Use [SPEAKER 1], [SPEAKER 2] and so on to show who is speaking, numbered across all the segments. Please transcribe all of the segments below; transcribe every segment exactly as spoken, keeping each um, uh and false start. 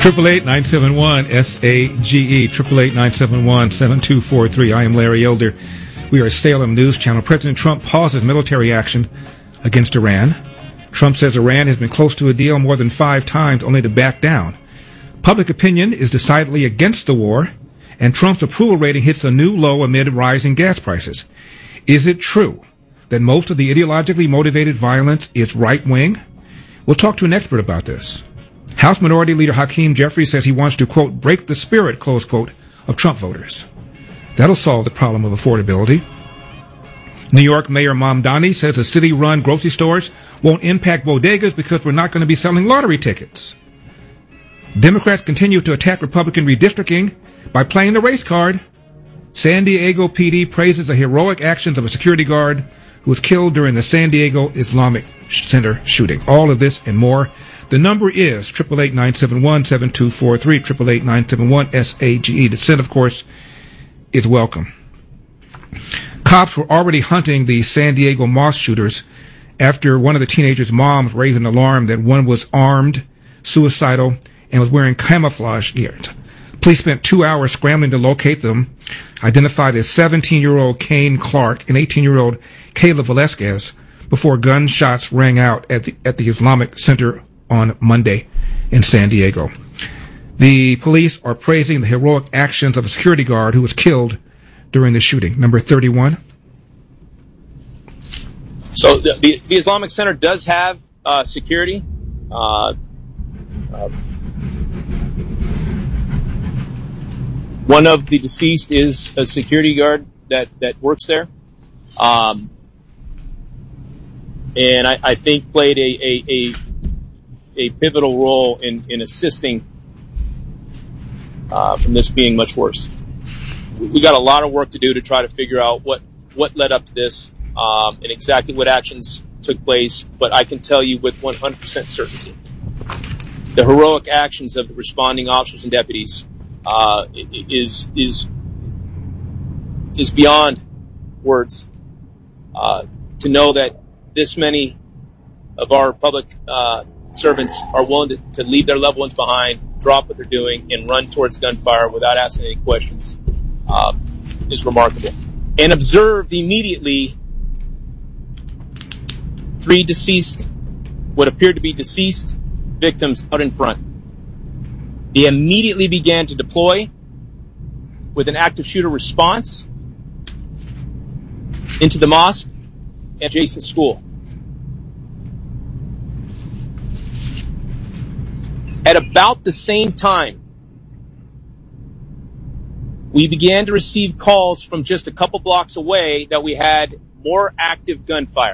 [SPEAKER 1] Triple eight nine seven one S A G E. Triple eight nine seven one seven two four three. I am Larry Elder. We are a Salem News Channel. President Trump pauses military action against Iran. Trump says Iran has been close to a deal more than five times, only to back down. Public opinion is decidedly against the war, and Trump's approval rating hits a new low amid rising gas prices. Is it true that most of the ideologically motivated violence is right-wing? We'll talk to an expert about this. House Minority Leader Hakeem Jeffries says he wants to, quote, break the spirit, close quote, of Trump voters. That'll solve the problem of affordability. New York Mayor Mamdani says the city-run grocery stores won't impact bodegas because we're not going to be selling lottery tickets. Democrats continue to attack Republican redistricting by playing the race card. San Diego P D praises the heroic actions of a security guard who was killed during the San Diego Islamic Center shooting. All of this and more. The number is eight eight eight, nine seven one, seven two four three, eight eight eight, nine seven one, S A G E. Dissent, of course, is welcome. Cops were already hunting the San Diego mosque shooters after one of the teenagers' moms raised an alarm that one was armed, suicidal, and was wearing camouflage gear. Police spent two hours scrambling to locate them, identified as seventeen-year-old Kane Clark and eighteen-year-old Kayla Velasquez, before gunshots rang out at the, at the Islamic Center on Monday in San Diego. The police are praising the heroic actions of a security guard who was killed during the shooting. Number thirty-one.
[SPEAKER 2] So the, the, the Islamic Center does have uh, security. Uh, uh, one of the deceased is a security guard that, that works there. Um, and I, I think played a, a, a, a pivotal role in, in assisting uh, from this being much worse. We got a lot of work to do to try to figure out what, what led up to this um, and exactly what actions took place. But I can tell you with one hundred percent certainty, the heroic actions of the responding officers and deputies uh, is is is beyond words. Uh, to know that this many of our public uh, servants are willing to, to leave their loved ones behind, drop what they're doing, and run towards gunfire without asking any questions uh, is remarkable. And observed immediately three deceased, what appeared to be deceased victims out in front. They immediately began to deploy with an active shooter response into the mosque and adjacent school. At about the same time, we began to receive calls from just a couple blocks away that we had more active gunfire.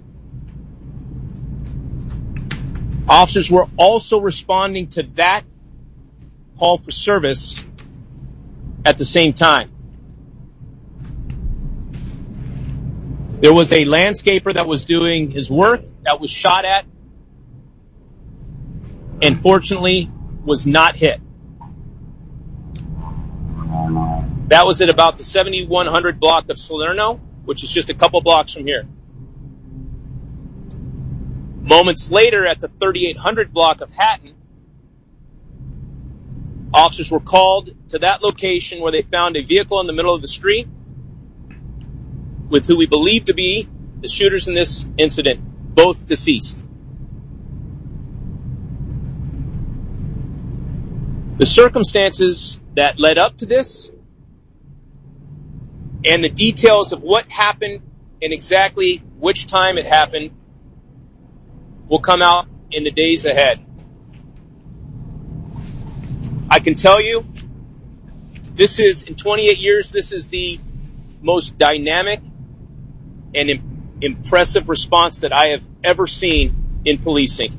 [SPEAKER 2] Officers were also responding to that call for service at the same time. There was a landscaper that was doing his work that was shot at and fortunately was not hit. That was at about the seventy-one hundred block of Salerno, which is just a couple blocks from here. Moments later, at the thirty-eight hundred block of Hatton, officers were called to that location where they found a vehicle in the middle of the street with who we believe to be the shooters in this incident, both deceased. The circumstances that led up to this and the details of what happened and exactly which time it happened will come out in the days ahead. I can tell you, this is, in twenty-eight years, this is the most dynamic and im- impressive response that I have ever seen in policing.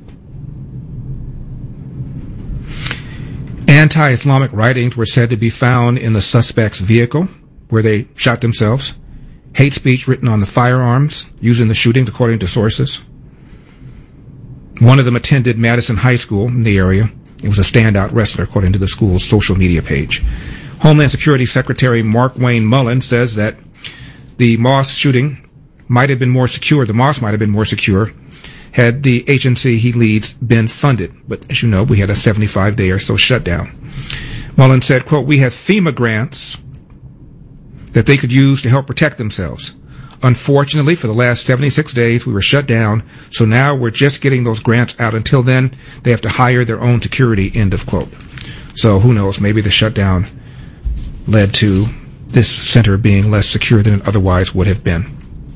[SPEAKER 1] Anti-Islamic writings were said to be found in the suspect's vehicle, where they shot themselves. Hate speech written on the firearms used in the shootings, according to sources. One of them attended Madison High School in the area. It was a standout wrestler, according to the school's social media page. Homeland Security Secretary Markwayne Mullin says that the mosque shooting might have been more secure, the mosque might have been more secure, had the agency he leads been funded. But as you know, we had a seventy-five day or so shutdown. Mullen said, quote, we have FEMA grants that they could use to help protect themselves. Unfortunately, for the last seventy-six days, we were shut down, so now we're just getting those grants out. Until then, they have to hire their own security, end of quote. So who knows, maybe the shutdown led to this center being less secure than it otherwise would have been.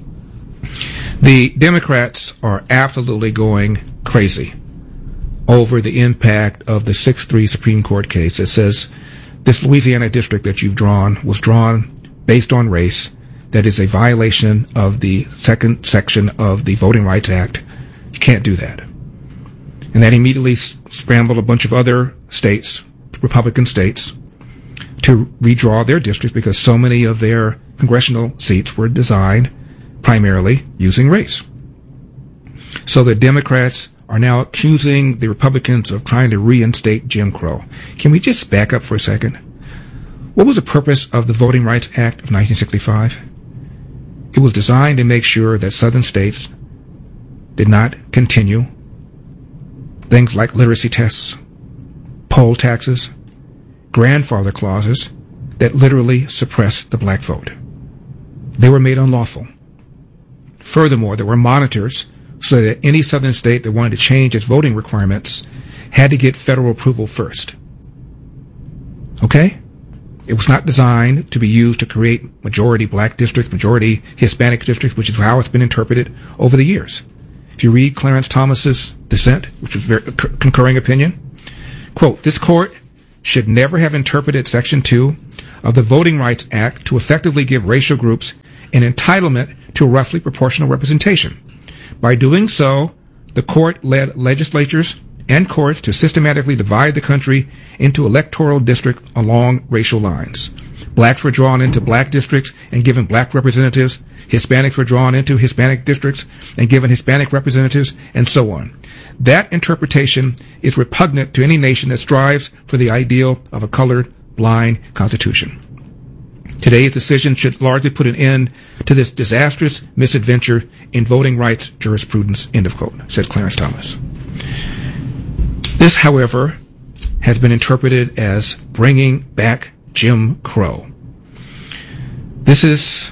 [SPEAKER 1] The Democrats are absolutely going crazy over the impact of the six three Supreme Court case that says this Louisiana district that you've drawn was drawn based on race. That is a violation of the second section of the Voting Rights Act. You can't do that. And that immediately scrambled a bunch of other states, Republican states, to redraw their districts because so many of their congressional seats were designed primarily using race. So the Democrats are now accusing the Republicans of trying to reinstate Jim Crow. Can we just back up for a second? What was the purpose of the Voting Rights Act of nineteen sixty-five? It was designed to make sure that southern states did not continue things like literacy tests, poll taxes, grandfather clauses that literally suppressed the black vote. They were made unlawful. Furthermore, there were monitors so that any southern state that wanted to change its voting requirements had to get federal approval first. Okay? It was not designed to be used to create majority black districts, majority Hispanic districts, which is how it's been interpreted over the years. If you read Clarence Thomas's dissent, which was a very concurring opinion, quote, this court should never have interpreted Section two of the Voting Rights Act to effectively give racial groups an entitlement to roughly proportional representation. By doing so, the court led legislatures and courts to systematically divide the country into electoral districts along racial lines. Blacks were drawn into black districts and given black representatives. Hispanics were drawn into Hispanic districts and given Hispanic representatives, and so on. That interpretation is repugnant to any nation that strives for the ideal of a colored, blind constitution. Today's decision should largely put an end to this disastrous misadventure in voting rights jurisprudence, end of quote, said Clarence Thomas. This, however, has been interpreted as bringing back Jim Crow. This is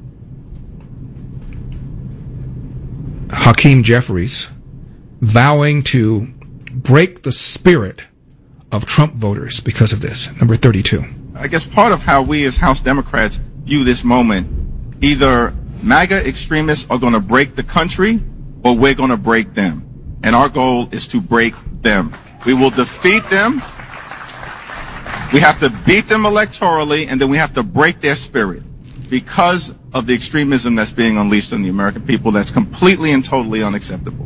[SPEAKER 1] Hakeem Jeffries vowing to break the spirit of Trump voters because of this. Number thirty-two.
[SPEAKER 3] I guess part of how we as House Democrats view this moment, either MAGA extremists are going to break the country or we're going to break them. And our goal is to break them. We will defeat them. We have to beat them electorally, and then we have to break their spirit because of the extremism that's being unleashed on the American people. That's completely and totally unacceptable.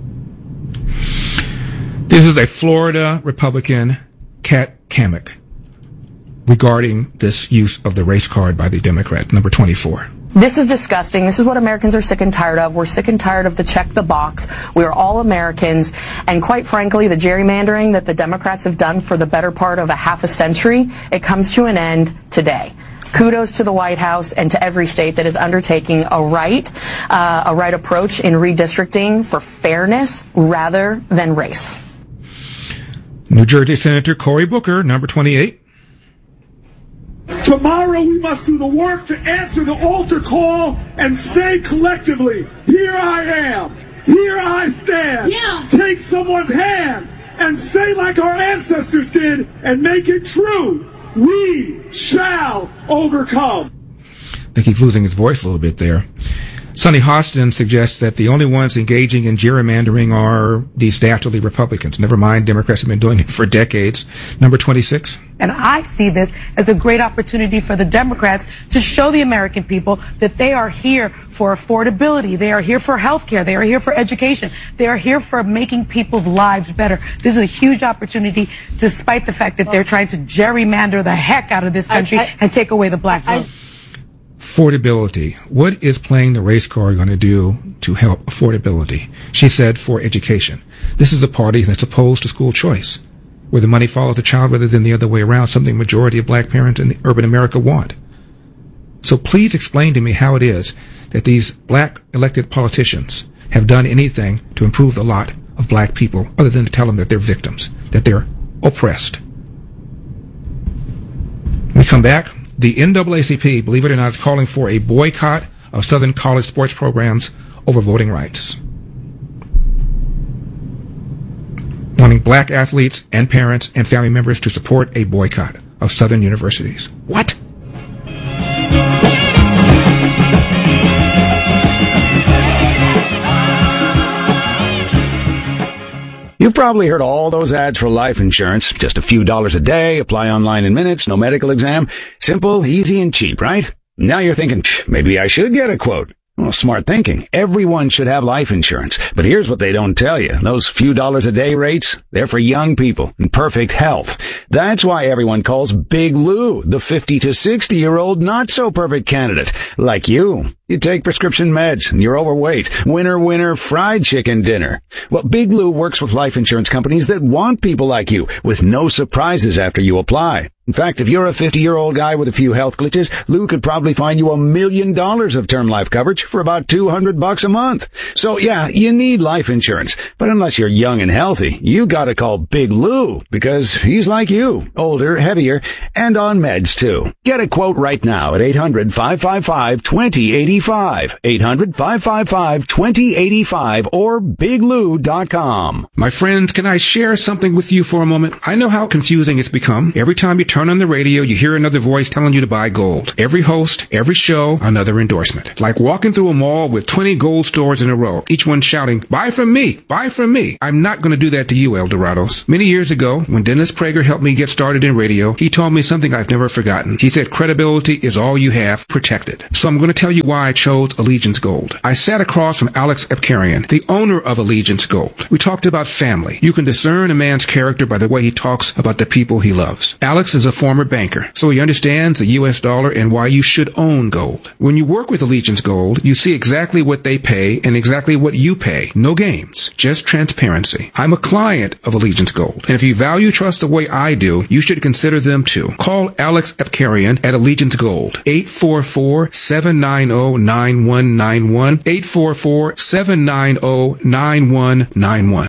[SPEAKER 1] This is a Florida Republican, Kat Cammack, regarding this use of the race card by the Democrat, number twenty-four.
[SPEAKER 4] This is disgusting. This is what Americans are sick and tired of. We're sick and tired of the check the box. We are all Americans. And quite frankly, the gerrymandering that the Democrats have done for the better part of a half a century, it comes to an end today. Kudos to the White House and to every state that is undertaking a right, uh, a right approach in redistricting for fairness rather than race.
[SPEAKER 1] New Jersey Senator Cory Booker, number twenty-eight.
[SPEAKER 5] Tomorrow we must do the work to answer the altar call and say collectively, here I am, here I stand. Yeah. Take someone's hand and say like our ancestors did and make it true. We shall overcome.
[SPEAKER 1] I think he's losing his voice a little bit there. Sonny Hostin suggests that the only ones engaging in gerrymandering are these dastardly Republicans. Never mind, Democrats have been doing it for decades. Number twenty-six.
[SPEAKER 6] And I see this as a great opportunity for the Democrats to show the American people that they are here for affordability. They are here for health care. They are here for education. They are here for making people's lives better. This is a huge opportunity, despite the fact that they're trying to gerrymander the heck out of this country I, I, and take away the black vote. I,
[SPEAKER 1] Affordability. What is playing the race card going to do to help affordability? She said for education. This is a party that's opposed to school choice, where the money follows the child rather than the other way around, something majority of black parents in urban America want. So please explain to me how it is that these black elected politicians have done anything to improve the lot of black people other than to tell them that they're victims, that they're oppressed. When we come back, the N double A C P, believe it or not, is calling for a boycott of Southern college sports programs over voting rights. Wanting black athletes and parents and family members to support a boycott of Southern universities. What?
[SPEAKER 7] You've probably heard all those ads for life insurance. Just a few dollars a day, apply online in minutes, no medical exam. Simple, easy, and cheap, right? Now you're thinking, maybe I should get a quote. Well, smart thinking. Everyone should have life insurance. But here's what they don't tell you. Those few dollars a day rates, they're for young people in perfect health. That's why everyone calls Big Lou the fifty to sixty year old not so perfect candidate. Like you. You take prescription meds and you're overweight. Winner, winner, fried chicken dinner. Well, Big Lou works with life insurance companies that want people like you with no surprises after you apply. In fact, if you're a fifty-year-old guy with a few health glitches, Lou could probably find you a million dollars of term life coverage for about two hundred bucks a month. So yeah, you need life insurance. But unless you're young and healthy, you gotta call Big Lou because he's like you, older, heavier, and on meds too. Get a quote right now at eight hundred, five five five, two zero eight five. eight hundred, five five five, two zero eight five or big lou dot com.
[SPEAKER 1] My friends, can I share something with you for a moment? I know how confusing it's become. Every time you turn on the radio, you hear another voice telling you to buy gold. Every host, every show, another endorsement. Like walking through a mall with twenty gold stores in a row, each one shouting, buy from me, buy from me. I'm not going to do that to you, Eldorados. Many years ago, when Dennis Prager helped me get started in radio, he told me something I've never forgotten. He said, credibility is all you have, protected. So I'm going to tell you why I chose Allegiance Gold. I sat across from Alex Epkarian, the owner of Allegiance Gold. We talked about family. You can discern a man's character by the way he talks about the people he loves. Alex is a former banker, so he understands the U S dollar and why you should own gold. When you work with Allegiance Gold, you see exactly what they pay and exactly what you pay. No games, just transparency. I'm a client of Allegiance Gold, and if you value trust the way I do, you should consider them too. Call Alex Epkarian at Allegiance Gold, eight four four, seven nine zero, nine one nine one, eight four four, seven nine zero, nine one nine one.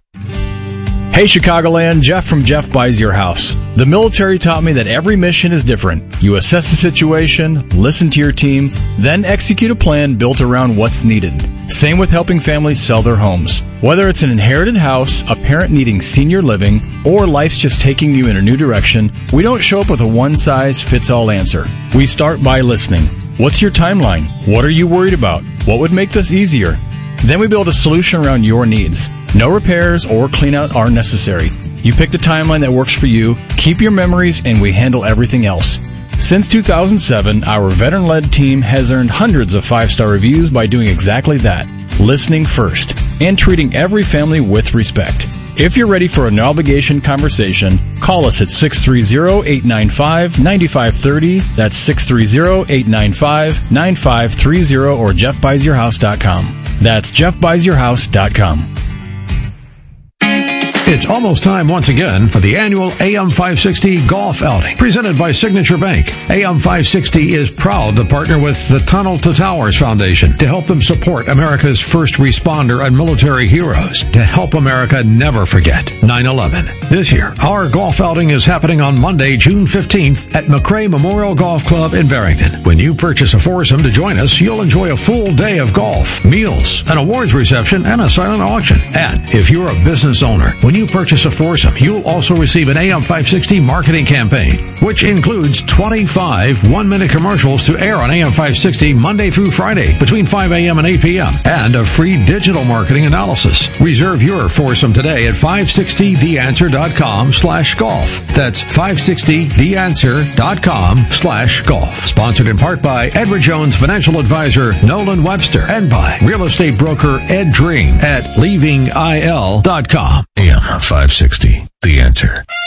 [SPEAKER 8] Hey Chicagoland, Jeff from Jeff Buys Your House. The military taught me that every mission is different. You assess the situation, listen to your team, then execute a plan built around what's needed. Same with helping families sell their homes. Whether it's an inherited house, a parent needing senior living, or life's just taking you in a new direction, we don't show up with a one-size-fits-all answer. We start by listening. What's your timeline? What are you worried about? What would make this easier? Then we build a solution around your needs. No repairs or cleanout are necessary. You pick the timeline that works for you, keep your memories, and we handle everything else. Since two thousand seven, our veteran-led team has earned hundreds of five-star reviews by doing exactly that, listening first, and treating every family with respect. If you're ready for an no-obligation conversation, call us at six three zero, eight nine five, nine five three zero. That's six three zero, eight nine five, nine five three zero or jeff buys your house dot com. That's jeff buys your house dot com.
[SPEAKER 9] It's almost time once again for the annual A M five sixty Golf Outing, presented by Signature Bank. A M five sixty is proud to partner with the Tunnel to Towers Foundation to help them support America's first responder and military heroes, to help America never forget nine eleven. This year, our golf outing is happening on Monday, June fifteenth at McRae Memorial Golf Club in Barrington. When you purchase a foursome to join us, you'll enjoy a full day of golf, meals, an awards reception, and a silent auction. And if you're a business owner, when you purchase a foursome, you'll also receive an A M five sixty marketing campaign, which includes twenty-five one-minute commercials to air on A M five sixty Monday through Friday between five a.m. and eight p.m. and a free digital marketing analysis. Reserve your foursome today at five sixty the answer dot com slash golf. That's five sixty the answer dot com slash golf. Sponsored in part by Edward Jones Financial Advisor Nolan Webster and by real estate broker Ed Dream at leaving I L dot com. A M five sixty, The Answer.